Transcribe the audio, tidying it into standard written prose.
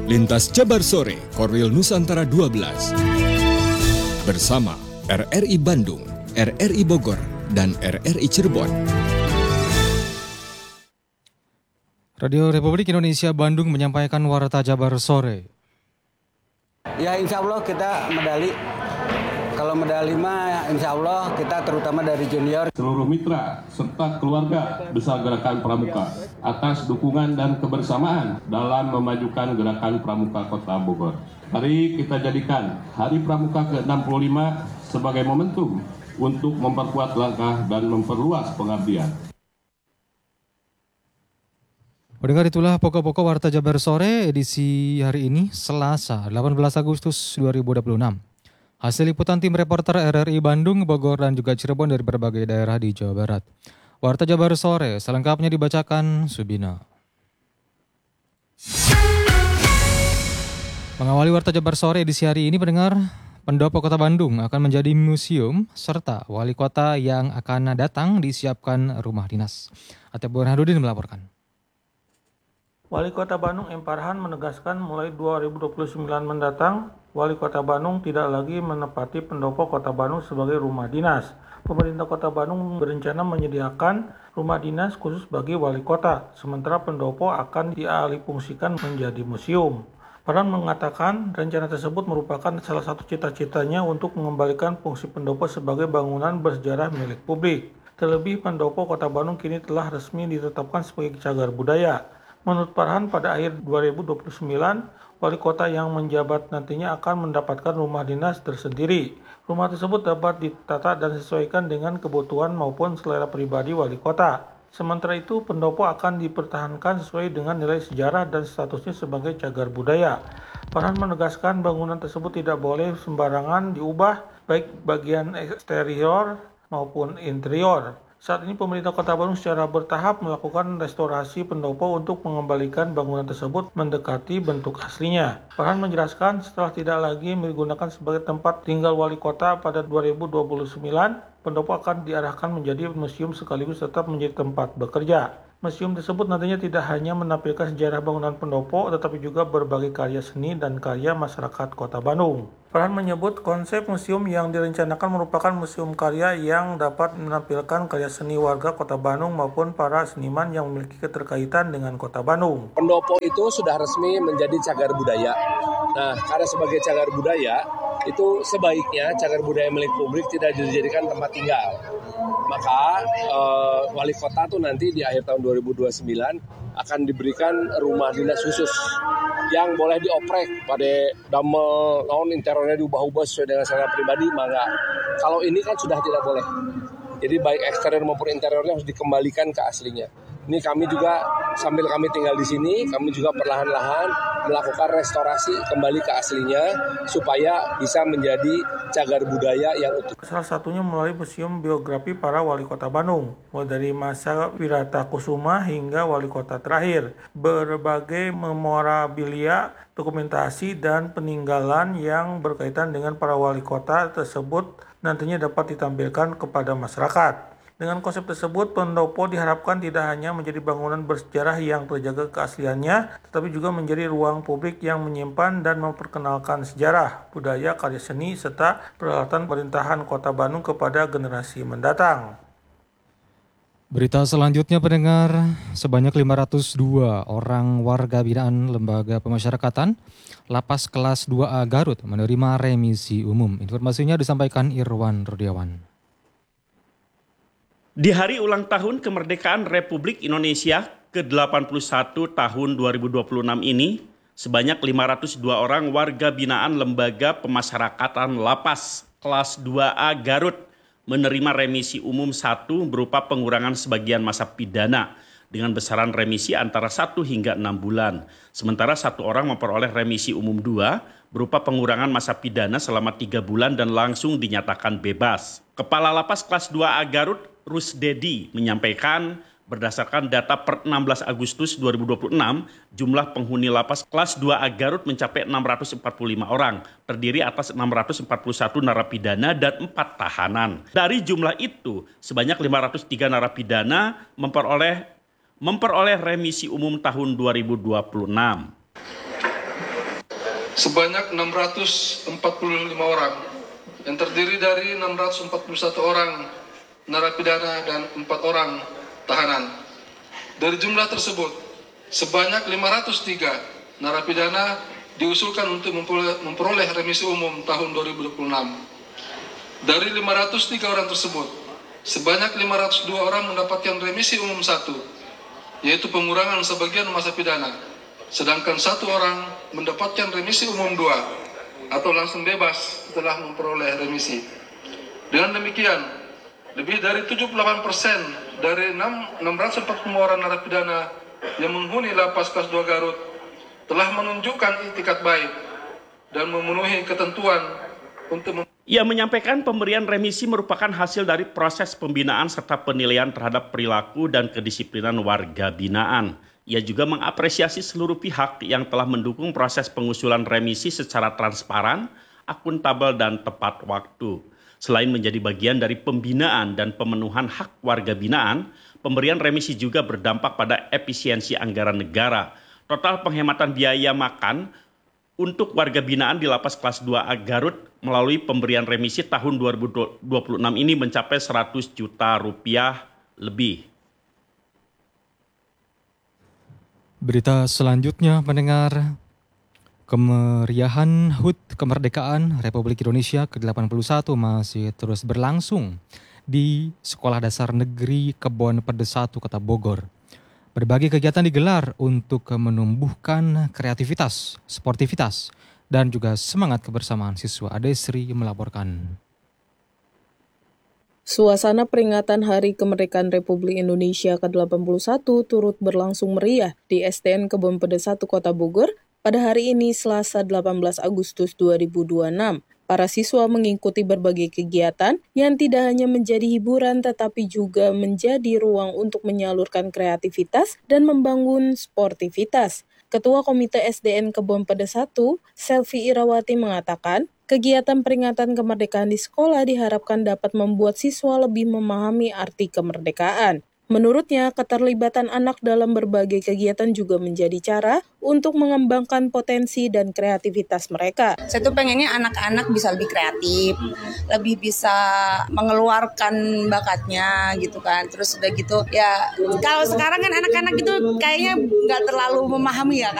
Lintas Jabar Sore, Korwil Nusantara 12. Bersama RRI Bandung, RRI Bogor, dan RRI Cirebon. Radio Republik Indonesia Bandung menyampaikan Warta Jabar Sore. Ya insya Allah kita medali. Kalau medali mah insya Allah kita terutama dari junior. Seluruh mitra serta keluarga besar Gerakan Pramuka atas dukungan dan kebersamaan dalam memajukan Gerakan Pramuka Kota Bogor. Mari kita jadikan Hari Pramuka ke-65 sebagai momentum untuk memperkuat langkah dan memperluas pengabdian. Mendengar itulah pokok-pokok Warta Jabar Sore edisi hari ini, Selasa 18 Agustus 2026. Hasil liputan tim reporter RRI Bandung, Bogor, dan juga Cirebon dari berbagai daerah di Jawa Barat. Warta Jabar Sore selengkapnya dibacakan Subina. Mengawali Warta Jabar Sore edisi hari ini, pendengar, Pendopo Kota Bandung akan menjadi museum serta wali kota yang akan datang disiapkan rumah dinas. Atep Burhanuddin melaporkan. Wali Kota Bandung M. Farhan menegaskan mulai 2029 mendatang, Wali Kota Bandung tidak lagi menempati Pendopo Kota Bandung sebagai rumah dinas. Pemerintah Kota Bandung berencana menyediakan rumah dinas khusus bagi wali kota, sementara Pendopo akan dialihfungsikan menjadi museum. Farhan mengatakan rencana tersebut merupakan salah satu cita-citanya untuk mengembalikan fungsi Pendopo sebagai bangunan bersejarah milik publik. Terlebih Pendopo Kota Bandung kini telah resmi ditetapkan sebagai cagar budaya. Menurut Farhan, pada akhir 2029, wali kota yang menjabat nantinya akan mendapatkan rumah dinas tersendiri. Rumah tersebut dapat ditata dan disesuaikan dengan kebutuhan maupun selera pribadi wali kota. Sementara itu, Pendopo akan dipertahankan sesuai dengan nilai sejarah dan statusnya sebagai cagar budaya. Farhan menegaskan bangunan tersebut tidak boleh sembarangan diubah, baik bagian eksterior maupun interior. Saat ini pemerintah Kota Bandung secara bertahap melakukan restorasi Pendopo untuk mengembalikan bangunan tersebut mendekati bentuk aslinya. Farhan menjelaskan setelah tidak lagi digunakan sebagai tempat tinggal wali kota pada 2029, Pendopo akan diarahkan menjadi museum sekaligus tetap menjadi tempat bekerja. Museum tersebut nantinya tidak hanya menampilkan sejarah bangunan Pendopo, tetapi juga berbagai karya seni dan karya masyarakat Kota Bandung. Farhan menyebut konsep museum yang direncanakan merupakan museum karya yang dapat menampilkan karya seni warga Kota Bandung maupun para seniman yang memiliki keterkaitan dengan Kota Bandung. Pendopo itu sudah resmi menjadi cagar budaya. Nah, karena sebagai cagar budaya, itu sebaiknya cagar budaya milik publik tidak dijadikan tempat tinggal. Maka wali kota tuh nanti di akhir tahun 2029 akan diberikan rumah dinas khusus yang boleh dioprek pada damel interiornya diubah-ubah sesuai dengan selera pribadi, maka kalau ini kan sudah tidak boleh. Jadi baik eksterior maupun interiornya harus dikembalikan ke aslinya. Ini kami juga sambil kami tinggal di sini, kami juga perlahan-lahan melakukan restorasi kembali ke aslinya supaya bisa menjadi cagar budaya yang utuh. Salah satunya melalui museum biografi para wali kota Bandung, mulai dari masa Wirata Kusuma hingga wali kota terakhir. Berbagai memorabilia, dokumentasi, dan peninggalan yang berkaitan dengan para wali kota tersebut nantinya dapat ditampilkan kepada masyarakat. Dengan konsep tersebut, Pendopo diharapkan tidak hanya menjadi bangunan bersejarah yang terjaga keasliannya, tetapi juga menjadi ruang publik yang menyimpan dan memperkenalkan sejarah, budaya, karya seni, serta peralatan pemerintahan Kota Bandung kepada generasi mendatang. Berita selanjutnya, pendengar, sebanyak 502 orang warga binaan Lembaga Pemasyarakatan Lapas Kelas 2A Garut menerima remisi umum. Informasinya disampaikan Irwan Rudiawan. Di hari ulang tahun kemerdekaan Republik Indonesia ke-81 tahun 2026 ini, sebanyak 502 orang warga binaan Lembaga Pemasyarakatan Lapas Kelas 2A Garut menerima remisi umum 1 berupa pengurangan sebagian masa pidana dengan besaran remisi antara 1 hingga 6 bulan. Sementara 1 orang memperoleh remisi umum 2 berupa pengurangan masa pidana selama 3 bulan dan langsung dinyatakan bebas. Kepala Lapas Kelas 2A Garut, Rusdedi, menyampaikan berdasarkan data per 16 Agustus 2026, jumlah penghuni Lapas Kelas 2A Garut mencapai 645 orang, terdiri atas 641 narapidana dan 4 tahanan. Dari jumlah itu, sebanyak 503 narapidana memperoleh remisi umum tahun 2026. sebanyak 645 orang yang terdiri dari 641 orang narapidana dan 4 orang tahanan. Dari jumlah tersebut, sebanyak 503 narapidana diusulkan untuk memperoleh remisi umum tahun 2026. Dari 503 orang tersebut, sebanyak 502 orang mendapatkan remisi umum 1, yaitu pengurangan sebagian masa pidana, sedangkan 1 orang mendapatkan remisi umum 2, atau langsung bebas setelah memperoleh remisi. Dengan demikian, lebih dari 78% dari 645 orang narapidana yang menghuni lapas kelas 2 Garut telah menunjukkan itikat baik dan memenuhi ketentuan untuk Ia menyampaikan pemberian remisi merupakan hasil dari proses pembinaan serta penilaian terhadap perilaku dan kedisiplinan warga binaan. Ia juga mengapresiasi seluruh pihak yang telah mendukung proses pengusulan remisi secara transparan, akuntabel, dan tepat waktu. Selain menjadi bagian dari pembinaan dan pemenuhan hak warga binaan, pemberian remisi juga berdampak pada efisiensi anggaran negara. Total penghematan biaya makan untuk warga binaan di lapas kelas 2A Garut melalui pemberian remisi tahun 2026 ini mencapai 100 juta rupiah lebih. Berita selanjutnya mendengar kemeriahan HUT Kemerdekaan Republik Indonesia ke-81 masih terus berlangsung di Sekolah Dasar Negeri Kebon Pedes 1 Kota Bogor. Berbagai kegiatan digelar untuk menumbuhkan kreativitas, sportivitas, dan juga semangat kebersamaan siswa. Adesri melaporkan. Suasana peringatan Hari Kemerdekaan Republik Indonesia ke-81 turut berlangsung meriah di SDN Kebon Pedes 1 Kota Bogor pada hari ini Selasa 18 Agustus 2026. Para siswa mengikuti berbagai kegiatan yang tidak hanya menjadi hiburan tetapi juga menjadi ruang untuk menyalurkan kreativitas dan membangun sportivitas. Ketua Komite SDN Kebon Pedes 1, Selvi Irawati mengatakan, kegiatan peringatan kemerdekaan di sekolah diharapkan dapat membuat siswa lebih memahami arti kemerdekaan. Menurutnya, keterlibatan anak dalam berbagai kegiatan juga menjadi cara untuk mengembangkan potensi dan kreativitas mereka. Saya tuh pengennya anak-anak bisa lebih kreatif, lebih bisa mengeluarkan bakatnya gitu kan. Terus udah gitu, ya kalau sekarang kan anak-anak itu kayaknya nggak terlalu memahami ya